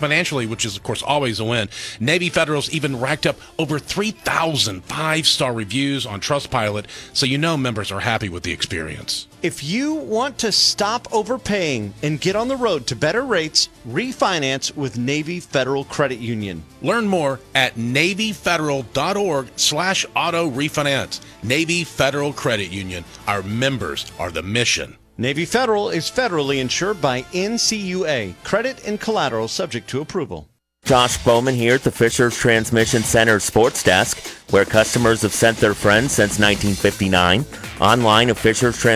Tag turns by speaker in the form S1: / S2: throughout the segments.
S1: financially, which is, of course, always a win. Navy Federal's even racked up over 3,000 five-star reviews on Trustpilot, so you know members are happy with the experience.
S2: If you want to stop overpaying and get on the road to better rates, refinance with Navy Federal Credit Union.
S1: Learn more at NavyFederal.org/auto refinance. Navy Federal Credit Union. Our members are the mission.
S2: Navy Federal is federally insured by NCUA. Credit and collateral subject to approval.
S3: Josh Bowman here at the Fisher's Transmission Center Sports Desk, where customers have sent their friends since 1959. Online at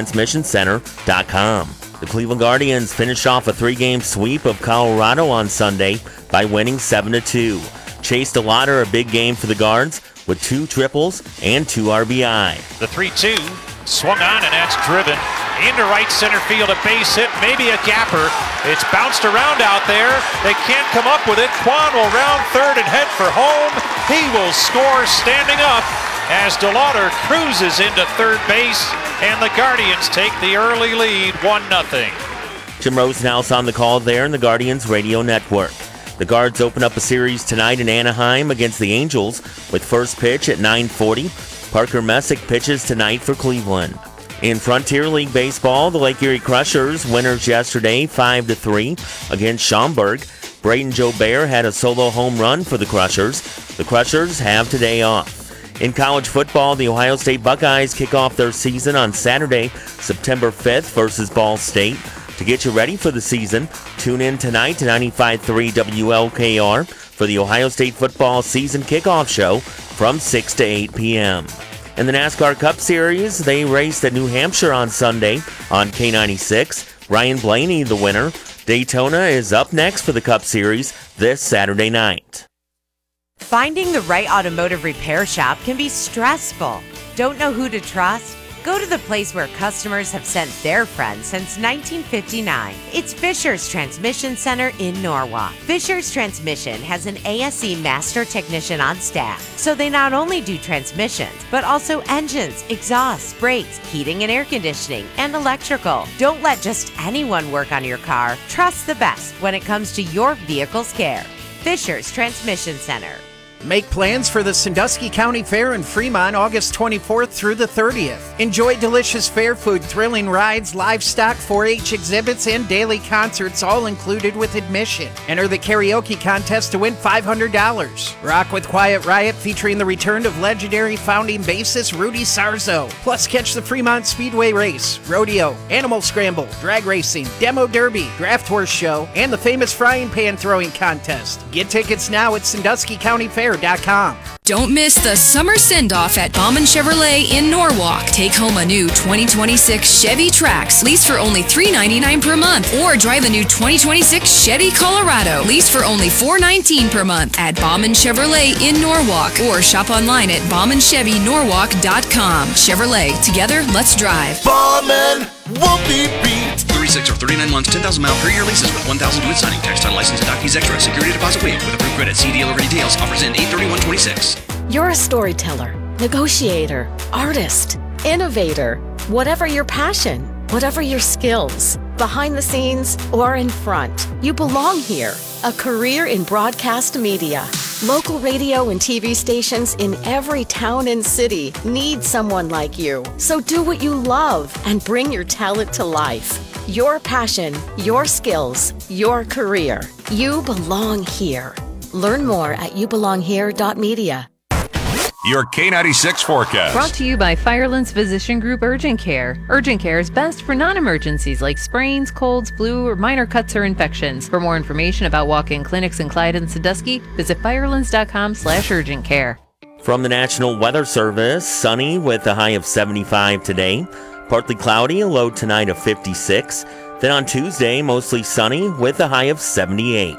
S3: FishersTransmissionCenter.com. The Cleveland Guardians finished off a 3-game sweep of Colorado on Sunday by winning 7-2. Chase DeLauder, a big game for the Guards, with 2 triples and 2 RBI.
S4: The 3-2 swung on, and that's driven into right center field. A base hit, maybe a gapper. It's bounced around out there. They can't come up with it. Kwan will round third and head for home. He will score standing up as DeLauder cruises into third base, and the Guardians take the early lead 1-0.
S3: Jim Rosenhaus on the call there in the Guardians Radio Network. The Guards open up a series tonight in Anaheim against the Angels with first pitch at 9:40. Parker Messick pitches tonight for Cleveland. In Frontier League Baseball, the Lake Erie Crushers, winners yesterday 5-3 against Schaumburg. Braden Jobert had a solo home run for the Crushers. The Crushers have today off. In college football, the Ohio State Buckeyes kick off their season on Saturday, September 5th versus Ball State. To get you ready for the season, tune in tonight to 95.3 WLKR for the Ohio State football season kickoff show from 6 to 8 p.m. In the NASCAR Cup Series, they raced at New Hampshire on Sunday on K96. Ryan Blaney, the winner. Daytona is up next for the Cup Series this Saturday night.
S5: Finding the right automotive repair shop can be stressful. Don't know who to trust? Go to the place where customers have sent their friends since 1959. It's Fisher's Transmission Center in Norwalk. Fisher's Transmission has an ASE master technician on staff, so they not only do transmissions, but also engines, exhausts, brakes, heating and air conditioning, and electrical. Don't let just anyone work on your car. Trust the best when it comes to your vehicle's care. Fisher's Transmission Center.
S6: Make plans for the Sandusky County Fair in Fremont August 24th through the 30th. Enjoy delicious fair food, thrilling rides, livestock, 4-H exhibits, and daily concerts, all included with admission. Enter the karaoke contest to win $500. Rock with Quiet Riot featuring the return of legendary founding bassist Rudy Sarzo. Plus catch the Fremont Speedway Race, Rodeo, Animal Scramble, Drag Racing, Demo Derby, Draft Horse Show, and the famous Frying Pan Throwing Contest. Get tickets now at SanduskyCountyFair.com.
S7: Don't miss the summer send-off at Bauman Chevrolet in Norwalk. Take home a new 2026 Chevy Trax, leased for only $399 per month. Or drive a new 2026 Chevy Colorado, leased for only $419 per month at Bauman Chevrolet in Norwalk. Or shop online at BaumanChevyNorwalk.com. Chevrolet, together, let's drive.
S8: Bauman won't be beat.
S9: 36 or 39 months, 10,000 mile per year leases with 1,000 due at signing. Tax, title, license, and doc fees extra. Security deposit waived with approved credit. See dealer for details. Offers end 8/31/26.
S10: You're a storyteller, negotiator, artist, innovator. Whatever your passion, whatever your skills, behind the scenes or in front, you belong here. A career in broadcast media. Local radio and TV stations in every town and city need someone like you. So do what you love and bring your talent to life. Your passion, your skills, your career. You belong here. Learn more at youbelonghere.media.
S11: Your K96 forecast.
S12: Brought to you by Firelands Physician Group Urgent Care. Urgent Care is best for non-emergencies like sprains, colds, flu, or minor cuts or infections. For more information about walk-in clinics in Clyde and Sandusky, visit firelands.com/urgent care.
S3: From the National Weather Service, sunny with a high of 75 today. Partly cloudy, a low tonight of 56. Then on Tuesday, mostly sunny with a high of 78.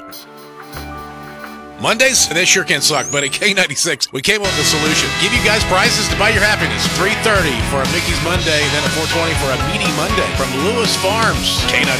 S1: Mondays, they sure can suck, but at K96, we came up with a solution. Give you guys prizes to buy your happiness. $3.30 for a Mickey's Monday, then a $4.20 for a Meaty Monday from Lewis Farms. K96.